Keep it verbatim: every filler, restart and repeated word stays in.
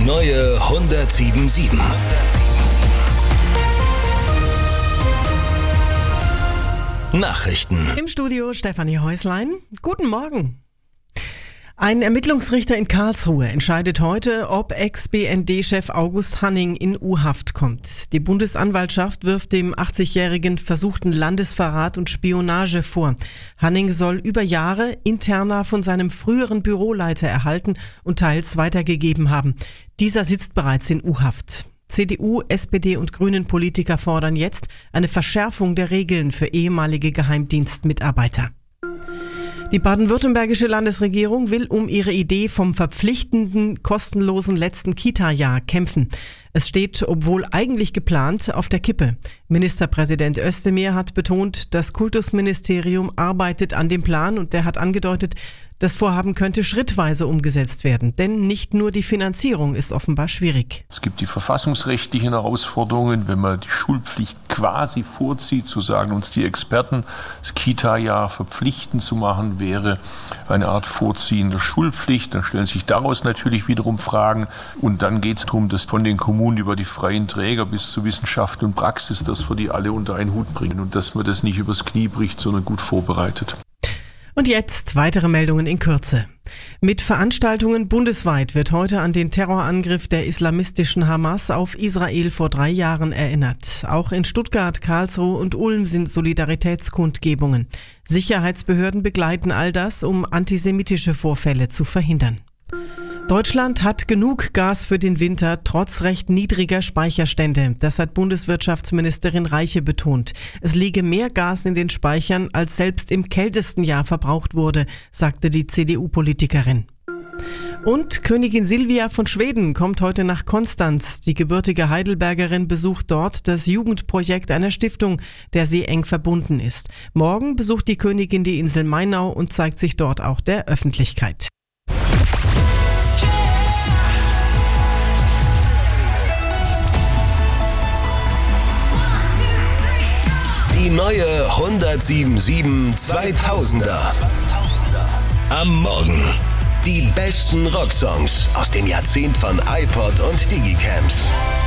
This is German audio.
neue hundertsieben Komma sieben. Nachrichten. Im Studio Stefanie Häuslein. Guten Morgen. Ein Ermittlungsrichter in Karlsruhe entscheidet heute, ob Ex-B N D-Chef August Hanning in U-Haft kommt. Die Bundesanwaltschaft wirft dem achtzigjährigen versuchten Landesverrat und Spionage vor. Hanning soll über Jahre Interna von seinem früheren Büroleiter erhalten und teils weitergegeben haben. Dieser sitzt bereits in U-Haft. C D U, S P D und Grünen-Politiker fordern jetzt eine Verschärfung der Regeln für ehemalige Geheimdienstmitarbeiter. Die baden-württembergische Landesregierung will um ihre Idee vom verpflichtenden, kostenlosen letzten Kita-Jahr kämpfen. Es steht, obwohl eigentlich geplant, auf der Kippe. Ministerpräsident Özdemir hat betont, das Kultusministerium arbeitet an dem Plan und der hat angedeutet, das Vorhaben könnte schrittweise umgesetzt werden, denn nicht nur die Finanzierung ist offenbar schwierig. Es gibt die verfassungsrechtlichen Herausforderungen, wenn man die Schulpflicht quasi vorzieht, zu sagen uns die Experten, das Kita-Jahr verpflichtend zu machen, wäre eine Art Vorziehen der Schulpflicht. Dann stellen sich daraus natürlich wiederum Fragen und dann geht es darum, dass von den Kommunen über die freien Träger bis zu Wissenschaft und Praxis, dass wir die alle unter einen Hut bringen und dass man das nicht übers Knie bricht, sondern gut vorbereitet. Und jetzt weitere Meldungen in Kürze. Mit Veranstaltungen bundesweit wird heute an den Terrorangriff der islamistischen Hamas auf Israel vor drei Jahren erinnert. Auch in Stuttgart, Karlsruhe und Ulm sind Solidaritätskundgebungen. Sicherheitsbehörden begleiten all das, um antisemitische Vorfälle zu verhindern. Deutschland hat genug Gas für den Winter, trotz recht niedriger Speicherstände. Das hat Bundeswirtschaftsministerin Reiche betont. Es liege mehr Gas in den Speichern, als selbst im kältesten Jahr verbraucht wurde, sagte die C D U-Politikerin. Und Königin Silvia von Schweden kommt heute nach Konstanz. Die gebürtige Heidelbergerin besucht dort das Jugendprojekt einer Stiftung, der sie eng verbunden ist. Morgen besucht die Königin die Insel Mainau und zeigt sich dort auch der Öffentlichkeit. Die neue hundertsieben Komma sieben zweitausender. Am Morgen. Die besten Rocksongs aus dem Jahrzehnt von iPod und Digicams.